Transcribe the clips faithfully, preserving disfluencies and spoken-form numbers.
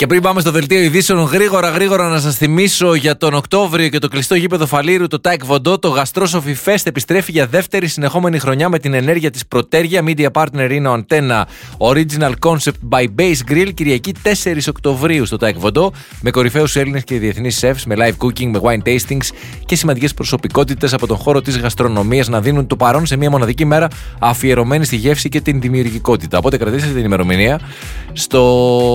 Και πριν πάμε στο δελτίο ειδήσεων, γρήγορα γρήγορα να σας θυμίσω για τον Οκτώβριο και το κλειστό γήπεδο Φαλήρου, το Taekwondo. Το Gastro Sofi Fest επιστρέφει για δεύτερη συνεχόμενη χρονιά με την ενέργεια της Προτέρια. Media partner είναι ο Antenna Original Concept by Base Grill. Κυριακή τέσσερις Οκτωβρίου στο Taekwondo. Με κορυφαίους Έλληνες και διεθνείς chefs, με live cooking, με wine tastings και σημαντικές προσωπικότητες από τον χώρο της γαστρονομίας να δίνουν το παρόν σε μια μοναδική μέρα αφιερωμένη στη γεύση και την δημιουργικότητα. Οπότε κρατήστε την ημερομηνία. Στο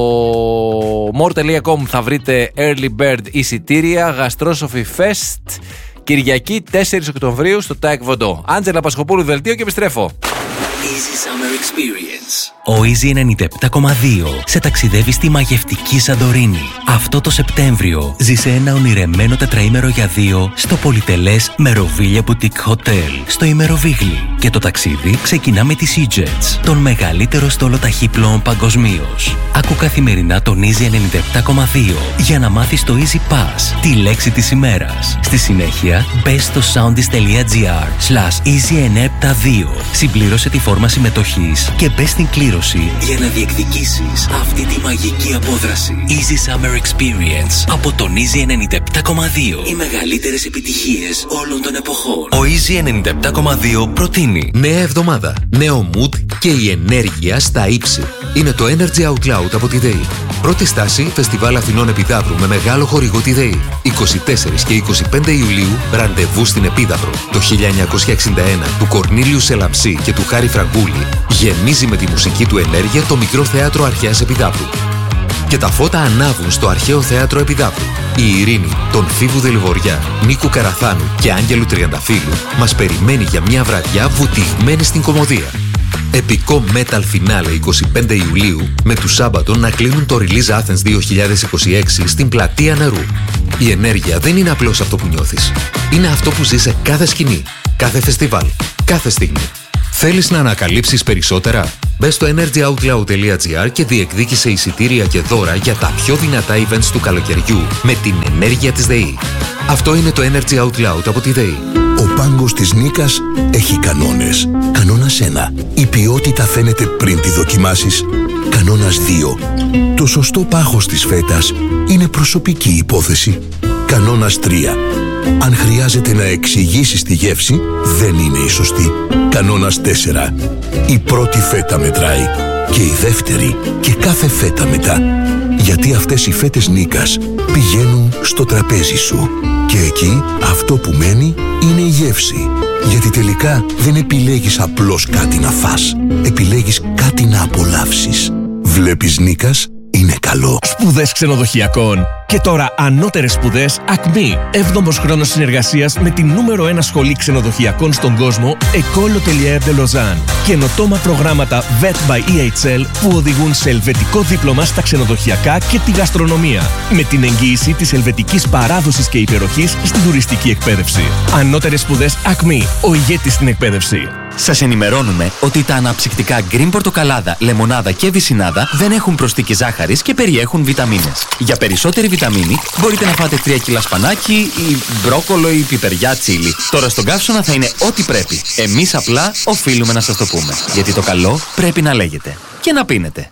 more τελεία com θα βρείτε early bird εισιτήρια. Gastro Sofi Fest, Κυριακή τέσσερις Οκτωβρίου στο Taekwondo. Άντζελα Πασχοπούλου, δελτίο και επιστρέφω. Easy Summer Experience. Ο Easy ενενήντα επτά κόμμα δύο σε ταξιδεύει στη μαγευτική Σαντορίνη. Αυτό το Σεπτέμβριο ζήσε ένα ονειρεμένο τετραήμερο για δύο στο πολυτελές Meroviglia Boutique Hotel στο Ημεροβίγλι. Και το ταξίδι ξεκινά με τη SeaJets, τον μεγαλύτερο στόλο ταχύπλοων παγκοσμίως. Άκου καθημερινά τον Easy ενενήντα επτά κόμμα δύο για να μάθεις το Easy Pass, τη λέξη της ημέρας. Στη συνέχεια, μπες στο soundis.gr slash easy εννιακόσια εβδομήντα δύο. Συμπλήρωσε τη φόρμα συμμετοχής και μπες στην κλήρωση για να διεκδικήσεις αυτή τη μαγική απόδραση. Easy Summer Experience από τον Easy ενενήντα επτά κόμμα δύο. Οι μεγαλύτερες επιτυχίες όλων των εποχών. Ο Easy ενενήντα επτά κόμμα δύο προτείνει νέα εβδομάδα, νέο mood και η ενέργεια στα ύψη. Είναι το Energy Out Loud από τη ΔΕΗ. Πρώτη στάση, Φεστιβάλ Αθηνών Επιδαύρου με μεγάλο χορηγό τη ΔΕΗ. είκοσι τέσσερις και είκοσι πέντε Ιουλίου, ραντεβού στην Επίδαυρο. Το χίλια εννιακόσια εξήντα ένα του Κορνήλιου Σελαμψή και του Χάρη Φραγκούλη γεμίζει με τη μουσική του ενέργεια το μικρό θέατρο Αρχαίας Επιδαύρου. Και τα φώτα ανάβουν στο Αρχαίο Θέατρο Επιδαύρου. Η Ειρήνη, τον Φίβου Δελιβοριά, Νίκου Καραθάνου και Άγγελου Τριανταφύλου μας περιμένει για μια βραδιά βουτυγμένη στην κωμωδία. Επικό metal finale είκοσι πέντε Ιουλίου με του Σάμπατο να κλείνουν το Release Athens δύο χιλιάδες είκοσι έξι στην Πλατεία Νερού. Η ενέργεια δεν είναι απλώς αυτό που νιώθεις. Είναι αυτό που ζεις σε κάθε σκηνή, κάθε φεστιβάλ, κάθε στιγμή. Θέλεις να ανακαλύψεις περισσότερα? Μπες στο energyoutloud τελεία gr και διεκδίκησε εισιτήρια και δώρα για τα πιο δυνατά events του καλοκαιριού με την ενέργεια της ΔΕΗ. Αυτό είναι το Energy Out Loud από τη ΔΕΗ. Ο πάγκος της Νίκας έχει κανόνες. Κανόνας ένα. Η ποιότητα φαίνεται πριν τη δοκιμάσεις. Κανόνας δύο. Το σωστό πάχος της φέτας είναι προσωπική υπόθεση. Κανόνας τρία. Αν χρειάζεται να εξηγήσεις τη γεύση, δεν είναι η σωστή. Κανόνας τέσσερα. Η πρώτη φέτα μετράει και η δεύτερη και κάθε φέτα μετά. Γιατί αυτές οι φέτες Νίκας πηγαίνουν στο τραπέζι σου. Και εκεί αυτό που μένει είναι η γεύση. Γιατί τελικά δεν επιλέγεις απλώς κάτι να φας. Επιλέγεις κάτι να απολαύσεις. Βλέπεις Νίκας, είναι καλό. Σπουδές ξενοδοχειακών. Και τώρα ανώτερες σπουδές Ακμή. Έβδομος χρόνος συνεργασίας με την νούμερο ένα σχολή ξενοδοχειακών στον κόσμο, École Hôtelière de Lausanne. Καινοτόμα προγράμματα Vet by ι έιτς ελ που οδηγούν σε ελβετικό δίπλωμα στα ξενοδοχειακά και τη γαστρονομία. Με την εγγύηση της ελβετικής παράδοσης και υπεροχής στην τουριστική εκπαίδευση. Ανώτερες σπουδές Ακμή. Ο ηγέτης στην εκπαίδευση. Σας ενημερώνουμε ότι τα αναψυκτικά Green Πορτοκαλάδα, Λεμονάδα και Βυσσινάδα δεν έχουν προσθήκη ζάχαρης και περιέχουν βιταμίνες. Για περισσότερη βιταμίνη μπορείτε να φάτε τρία κιλά σπανάκι ή μπρόκολο ή πιπεριά τσίλι. Τώρα στον καύσωνα θα είναι ό,τι πρέπει. Εμείς απλά οφείλουμε να σας το πούμε. Γιατί το καλό πρέπει να λέγεται και να πίνετε.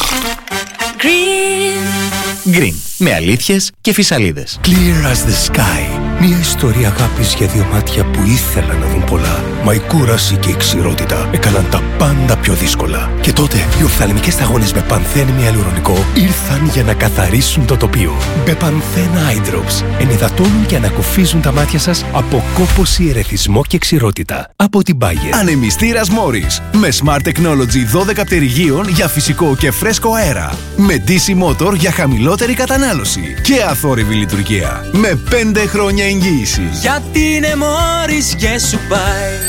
Green. Green. Με αλήθειες και φυσαλίδες. Clear as the sky. Μια ιστορία αγάπης για δύο μάτια που ήθελαν να δουν πολλά. Μα η κούραση και η ξηρότητα έκαναν τα πάντα πιο δύσκολα. Και τότε οι οφθαλμικές σταγόνες με πανθένη αλουρονικό ήρθαν για να καθαρίσουν το τοπίο. Μπεπανθένα Eye Drops ενυδατώνουν και ανακουφίζουν τα μάτια σας από κόπωση, ερεθισμό και ξηρότητα. Από την Bayer. Ανεμιστήρας Morris με Smart Technology δώδεκα πτερυγίων για φυσικό και φρέσκο αέρα. Με ντι σι Motor για χαμηλότερη κατανάλωση και αθόρυβη λειτουργία. Με πέντε χρόνια εγγύηση. Γιατί είναι Morris και σου πάει.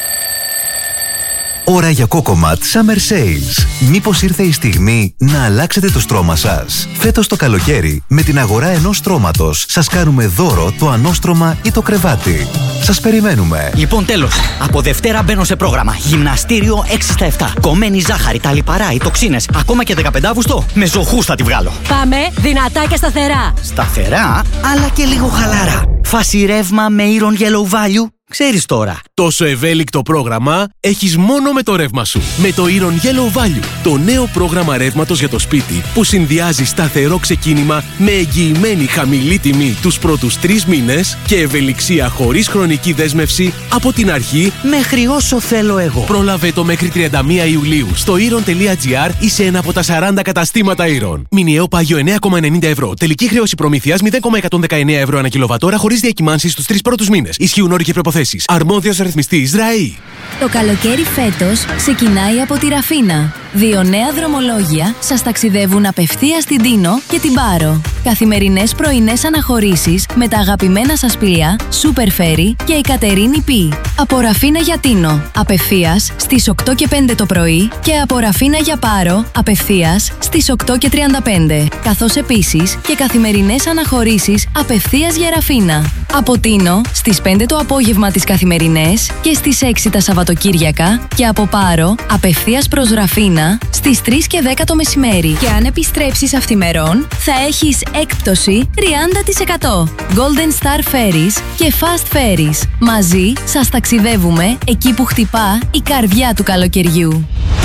Ώρα για Cocomat Summer Sales. Μήπως ήρθε η στιγμή να αλλάξετε το στρώμα σας? Φέτος το καλοκαίρι, με την αγορά ενός στρώματος, σας κάνουμε δώρο το ανώστρωμα ή το κρεβάτι. Σας περιμένουμε. Λοιπόν, τέλος. Από Δευτέρα μπαίνω σε πρόγραμμα. Γυμναστήριο έξι στα επτά. Κομμένη ζάχαρη, τα λιπαρά, οι τοξίνες. Ακόμα και δεκαπέντε Αυγούστου. Με ζωχούς θα τη βγάλω. Πάμε δυνατά και σταθερά. Σταθερά, αλλά και λίγο χαλαρά. Φάση ρεύμα με Iron Yellow Value. Ξέρεις τώρα, Τόσο ευέλικτο πρόγραμμα έχεις μόνο με το ρεύμα σου. Με το Iron Yellow Value, το νέο πρόγραμμα ρεύματος για το σπίτι που συνδυάζει σταθερό ξεκίνημα με εγγυημένη χαμηλή τιμή τους πρώτους τρεις μήνες και ευελιξία χωρίς χρονική δέσμευση από την αρχή μέχρι όσο θέλω εγώ. Πρόλαβε το μέχρι τριάντα μία Ιουλίου στο iron.gr ή σε ένα από τα σαράντα καταστήματα Iron. Μηνιαίο πάγιο εννέα κόμμα ενενήντα ευρώ. Τελική χρέωση προμήθειας μηδέν κόμμα εκατόν δεκαεννέα ευρώ ανά κιλοβατόρα χωρίς διακυμάνσεις στους τρεις πρώτους μήνες. Ισχύουν όροι και προϋποθέσεις. Αρμόδιος ρυθμιστής ΡΑΗ. Το καλοκαίρι φέτος ξεκινάει από τη Ραφίνα. Δύο νέα δρομολόγια σας ταξιδεύουν απευθείας στην Τίνο και την Πάρο. Καθημερινές πρωινές αναχωρήσεις με τα αγαπημένα σας πλοία Super Ferry και η Κατερίνη Πι. Από Ραφίνα για Τίνο, απευθείας στις οκτώ και πέντε το πρωί και από Ραφίνα για Πάρο, απευθείας στις οκτώ και τριάντα πέντε. Καθώς επίσης και καθημερινές αναχωρήσεις απευθείας για Ραφίνα. Από Τίνο στις πέντε το απόγευμα τις καθημερινές και στις έξι τα Σαββατοκύριακα και από Πάρο απευθείας προς Ραφίνα στις τρεις και δέκα το μεσημέρι. Και αν επιστρέψεις αυθημερών θα έχεις έκπτωση τριάντα τοις εκατό. Golden Star Ferries και Fast Ferries. Μαζί σας ταξιδεύουμε εκεί που χτυπά η καρδιά του καλοκαιριού.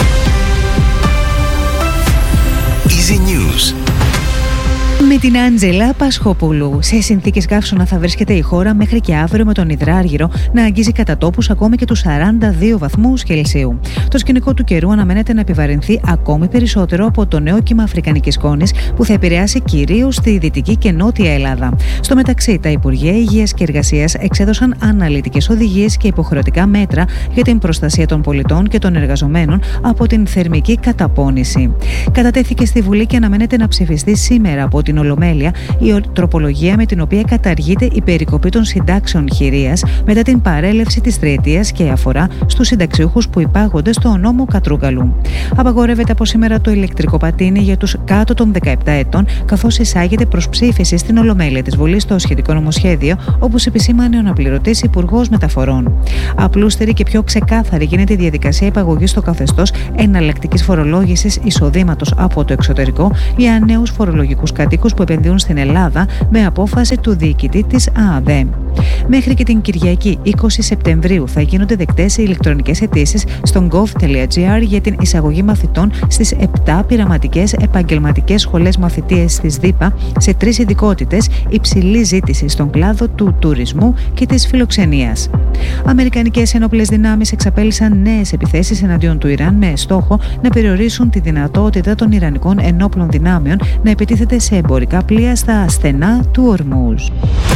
Easy News. Με την Άντζελα Πασχοπούλου. Σε συνθήκες καύσωνα θα βρίσκεται η χώρα μέχρι και αύριο με τον υδράργυρο να αγγίζει κατά τόπους ακόμη και τους σαράντα δύο βαθμούς Κελσίου. Το σκηνικό του καιρού αναμένεται να επιβαρυνθεί ακόμη περισσότερο από το νέο κύμα αφρικανικής σκόνης που θα επηρεάσει κυρίως τη Δυτική και Νότια Ελλάδα. Στο μεταξύ, τα Υπουργεία Υγείας και Εργασίας εξέδωσαν αναλυτικές οδηγίες και υποχρεωτικά μέτρα για την προστασία των πολιτών και των εργαζομένων από την θερμική καταπώνηση. Κατατέθηκε στη Βουλή και αναμένεται να ψηφιστεί σήμερα από την Ολομέλεια η τροπολογία με την οποία καταργείται η περικοπή των συντάξεων χειρίας μετά την παρέλευση της τριετίας και αφορά στους συνταξιούχους που υπάγονται στο νόμο Κατρούγκαλου. Απαγορεύεται από σήμερα το ηλεκτρικό πατίνι για τους κάτω των δεκαεπτά ετών, καθώς εισάγεται προς ψήφιση στην Ολομέλεια της Βουλής το σχετικό νομοσχέδιο, όπως επισήμανε ο αναπληρωτής Υπουργός Μεταφορών. Απλούστερη και πιο ξεκάθαρη γίνεται η διαδικασία υπαγωγής στο καθεστώς εναλλακτικής φορολόγησης εισοδήματος από το εξωτερικό για νέους φορολογικούς κατοίκους που επενδύουν στην Ελλάδα με απόφαση του διοικητή της ΑΑΔΕ. Μέχρι και την Κυριακή είκοσι Σεπτεμβρίου θα γίνονται δεκτές οι ηλεκτρονικές αιτήσεις στο gov.gr για την εισαγωγή μαθητών στις επτά πειραματικές επαγγελματικές σχολές μαθητείας της ΔΥΠΑ σε τρεις ειδικότητες υψηλής ζήτησης στον κλάδο του τουρισμού και της φιλοξενίας. Αμερικανικές ενόπλες δυνάμεις εξαπέλυσαν νέες επιθέσεις εναντίον του Ιράν με στόχο να περιορίσουν τη δυνατότητα των Ιρανικών ενόπλων δυνάμεων να επιτίθεται σε εμπορικά πλοία στα στενά του Ορμούζ.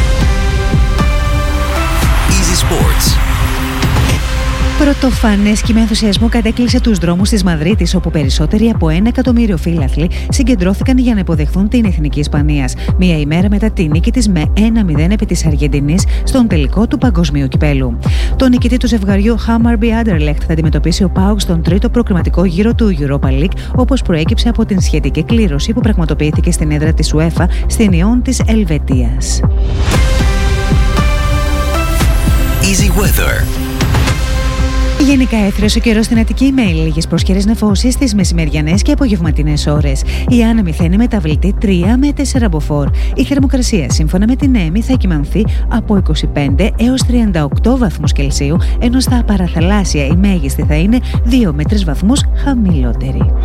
Easy Sports. Πρωτοφανές κύμα ενθουσιασμού κατέκλυσε τους δρόμους της Μαδρίτης, όπου περισσότεροι από ένα εκατομμύριο φίλαθλοι συγκεντρώθηκαν για να υποδεχθούν την Εθνική Ισπανίας, μία ημέρα μετά τη νίκη της με ένα μηδέν επί της Αργεντινής στον τελικό του Παγκοσμίου Κυπέλου. Το νικητή του ζευγαριού Hammarby Anderlecht θα αντιμετωπίσει ο ΠΑΟΚ στον τρίτο προκριματικό γύρο του Europa League, όπως προέκυψε από την σχετική κλήρωση που πραγματοποιήθηκε στην έδρα της UEFA στην Ιόν της Ελβετίας. Easy Weather. Γενικά έθριος ο καιρός στην Αττική με λίγες προσχερές νεφώσεις στις μεσημεριανές και απογευματινές ώρες. Η άνεμη θα είναι μεταβλητή τρία με τέσσερα μποφόρ. Η θερμοκρασία σύμφωνα με την ΕΜΗ θα κυμανθεί από είκοσι πέντε έως τριάντα οκτώ βαθμούς Κελσίου, ενώ στα παραθαλάσσια η μέγιστη θα είναι δύο με τρεις βαθμούς χαμηλότερη.